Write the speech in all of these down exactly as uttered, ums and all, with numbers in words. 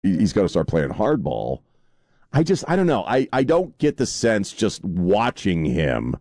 he's got to start playing hardball. I just, I don't know. I, I don't get the sense just watching him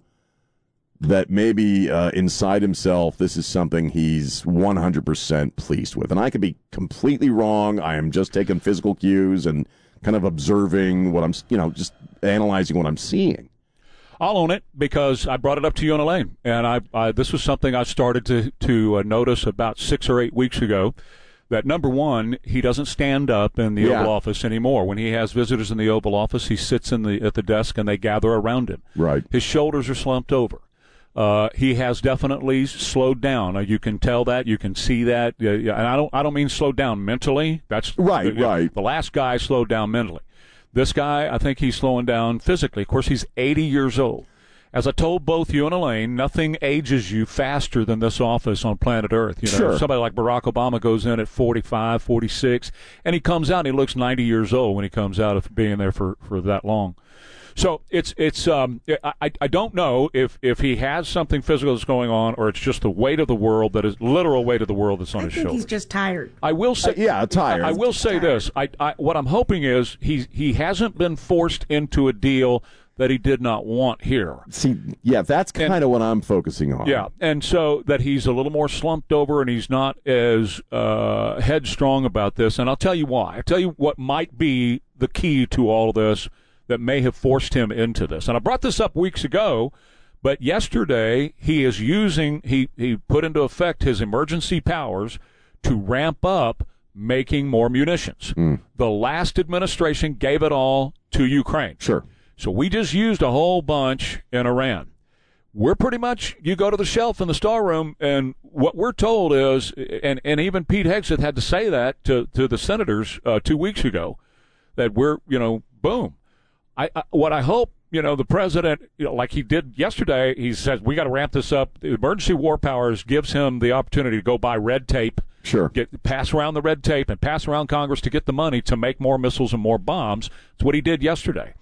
that maybe uh, inside himself this is something he's one hundred percent pleased with. And I could be completely wrong. I am just taking physical cues and kind of observing what I'm, you know, just analyzing what I'm seeing. I'll own it because I brought it up to you on Elaine. And I, I this was something I started to, to uh, notice about six or eight weeks ago. That, number one, he doesn't stand up in the yeah. Oval Office anymore. When he has visitors in the Oval Office, he sits in the at the desk and they gather around him. Right. His shoulders are slumped over. Uh, he has definitely slowed down. Uh, you can tell that. You can see that. Uh, and I don't I don't mean slowed down mentally. That's right. The, right. The last guy slowed down mentally. This guy, I think he's slowing down physically. Of course, he's eighty years old. As I told both you and Elaine, nothing ages you faster than this office on planet Earth. You know, sure. Somebody like Barack Obama goes in at forty-five, forty-six, and he comes out and he looks ninety years old when he comes out of being there for, for that long. So it's it's um I I don't know if, if he has something physical that's going on or it's just the weight of the world that is literal weight of the world that's on I his think shoulders. He's just tired. I will say uh, yeah, tired. I, I will say tired. this. I, I what I'm hoping is he he hasn't been forced into a deal that he did not want here. See, yeah, that's kind of what I'm focusing on. Yeah, and so that he's a little more slumped over and he's not as uh, headstrong about this. And I'll tell you why. I'll tell you what might be the key to all of this that may have forced him into this. And I brought this up weeks ago, but yesterday he is using, he, he put into effect his emergency powers to ramp up making more munitions. Mm. The last administration gave it all to Ukraine. Sure. So we just used a whole bunch in Iran. We're pretty much, you go to the shelf in the storeroom, and what we're told is, and, and even Pete Hegseth had to say that to, to the senators uh, two weeks ago, that we're, you know, boom. I, I what I hope, you know, the president, you know, like he did yesterday, he says, we got to ramp this up. The emergency war powers gives him the opportunity to go buy red tape. Sure. Get, pass around the red tape and pass around Congress to get the money to make more missiles and more bombs. That's what he did yesterday.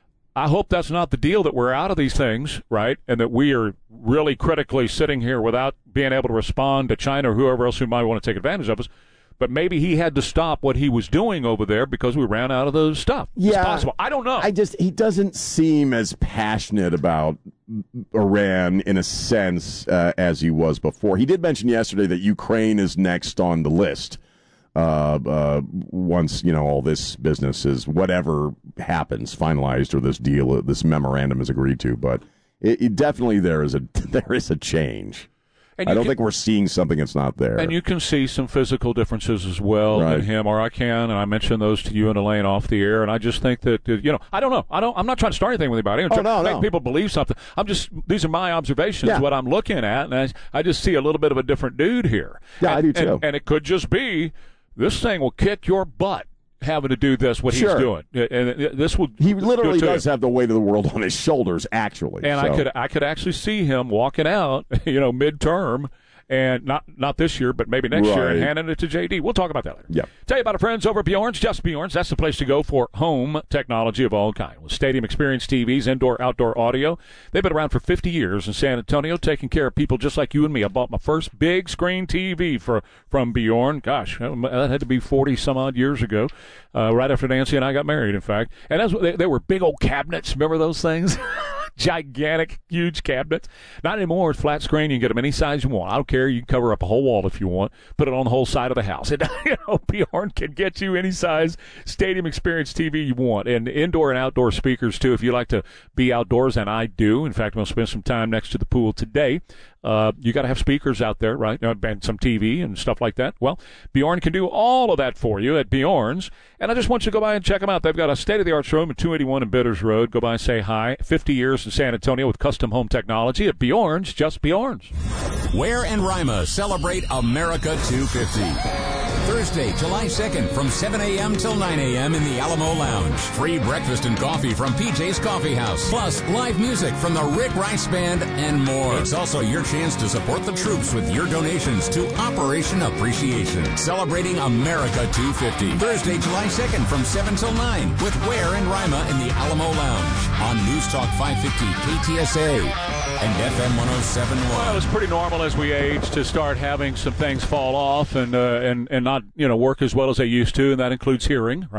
I hope that's not the deal, that we're out of these things, right, and that we are really critically sitting here without being able to respond to China or whoever else who might want to take advantage of us. But maybe he had to stop what he was doing over there because we ran out of the stuff. Yeah, it's possible. I don't know. I just he doesn't seem as passionate about Iran in a sense uh, as he was before. He did mention yesterday that Ukraine is next on the list. Uh, uh, once, you know, all this business is, whatever happens, finalized, or this deal, this memorandum is agreed to, but it, it definitely there is a there is a change. And I don't can, think we're seeing something that's not there. And you can see some physical differences as well right. in him, or I can, and I mentioned those to you and Elaine off the air, and I just think that, you know, I don't know. I don't, I'm not trying to start anything with anybody. I'm oh, trying no, to make no. people believe something. I'm just, these are my observations, yeah. what I'm looking at, and I, I just see a little bit of a different dude here. Yeah, and, I do too. And, and it could just be, this thing will kick your butt having to do this, what sure. he's doing. And this will He literally do does him. have the weight of the world on his shoulders, actually. And so. I could I could actually see him walking out, you know, midterm, and not not this year, but maybe next right. year, and handing it to J D. We'll talk about that later. Yeah. Tell you about our friends over at Bjorn's. Just Bjorn's. That's the place to go for home technology of all kind. With stadium experience T Vs, indoor, outdoor audio. They've been around for fifty years in San Antonio, taking care of people just like you and me. I bought my first big screen T V for from Bjorn. Gosh, that had to be forty some odd years ago, uh, right after Nancy and I got married, in fact. And that's, they, they were big old cabinets. Remember those things? Gigantic, huge cabinets. Not anymore. It's flat screen. You can get them any size you want. I don't care. You can cover up a whole wall if you want. Put it on the whole side of the house. And, you know, Bjorn can get you any size stadium experience T V you want. And indoor and outdoor speakers, too, if you like to be outdoors, and I do. In fact, I'm going to spend some time next to the pool today. Uh, you got to have speakers out there, right? And some T V and stuff like that. Well, Bjorn can do all of that for you at Bjorn's. And I just want you to go by and check them out. They've got a state-of-the-art showroom at two eighty-one in Bitters Road. Go by and say hi. fifty years in San Antonio with custom home technology at Bjorn's. Just Bjorn's. Ware and Rima celebrate America two fifty. Thursday, July second from seven a.m. till nine a.m. in the Alamo Lounge. Free breakfast and coffee from P J's Coffee House. Plus, live music from the Rick Rice Band and more. It's also your chance to support the troops with your donations to Operation Appreciation. Celebrating America two fifty. Thursday, July second from seven till nine with Ware and Rima in the Alamo Lounge on News Talk five fifty K T S A and F M one oh seven point one. Well, it's pretty normal as we age to start having some things fall off and uh, and and not not, you know, work as well as they used to, and that includes hearing,